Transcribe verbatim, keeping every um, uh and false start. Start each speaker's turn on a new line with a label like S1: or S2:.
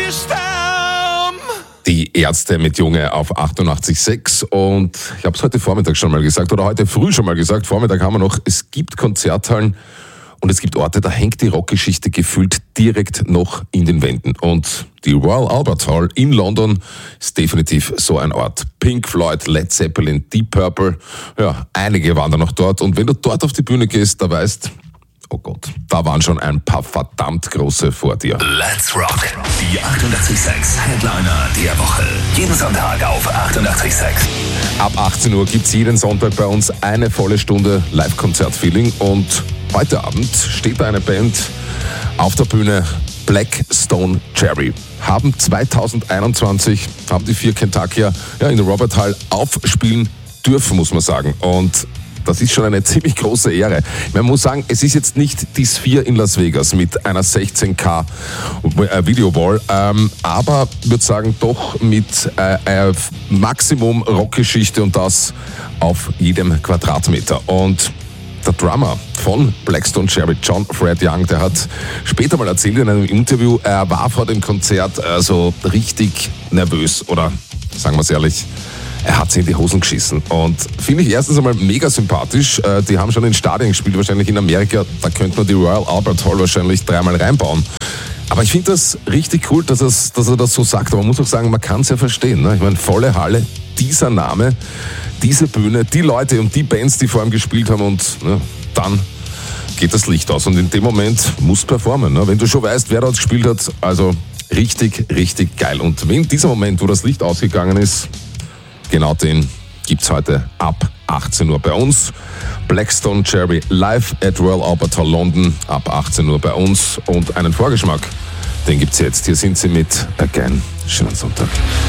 S1: Die Ärzte mit Junge auf achtundachtzig Komma sechs und ich habe es heute Vormittag schon mal gesagt oder heute früh schon mal gesagt, Vormittag haben wir noch, es gibt Konzerthallen und es gibt Orte, da hängt die Rockgeschichte gefühlt direkt noch in den Wänden. Und die Royal Albert Hall in London ist definitiv so ein Ort. Pink Floyd, Led Zeppelin, Deep Purple, ja, einige waren da noch dort und wenn du dort auf die Bühne gehst, da weißt, oh Gott, da waren schon ein paar verdammt große vor dir.
S2: Let's Rock, die achtundachtzig Komma sechs Headliner der Woche. Jeden Sonntag auf achtundachtzig Komma sechs.
S1: Ab achtzehn Uhr gibt's jeden Sonntag bei uns eine volle Stunde Live-Konzert-Feeling und heute Abend steht da eine Band auf der Bühne, Black Stone Cherry. Haben zweitausendeinundzwanzig, haben die vier Kentuckier ja, in der Robert Hall aufspielen dürfen, muss man sagen. Und das ist schon eine ziemlich große Ehre. Man muss sagen, es ist jetzt nicht die Sphere in Las Vegas mit einer sechzehn K Videowall, ähm, aber ich würde sagen, doch mit äh, äh, Maximum Rockgeschichte und das auf jedem Quadratmeter. Und der Drummer von Black Stone Cherry, John Fred Young, der hat später mal erzählt in einem Interview, er war vor dem Konzert äh, so richtig nervös oder, sagen wir es ehrlich, er hat sich in die Hosen geschissen und finde ich erstens einmal mega sympathisch. Äh, die haben schon in Stadien gespielt, wahrscheinlich in Amerika, da könnte man die Royal Albert Hall wahrscheinlich dreimal reinbauen. Aber ich finde das richtig cool, dass, es, dass er das so sagt. Aber man muss auch sagen, man kann es ja verstehen. Ne? Ich meine, volle Halle, dieser Name, diese Bühne, die Leute und die Bands, die vor ihm gespielt haben und ne, dann geht das Licht aus. Und in dem Moment muss performen. Ne? Wenn du schon weißt, wer dort gespielt hat, also richtig, richtig geil. Und in diesem Moment, wo das Licht ausgegangen ist, genau den gibt's heute ab achtzehn Uhr bei uns. Black Stone Cherry live at Royal Albert Hall London ab achtzehn Uhr bei uns. Und einen Vorgeschmack, den gibt's jetzt. Hier sind sie mit Again. Schönen Sonntag.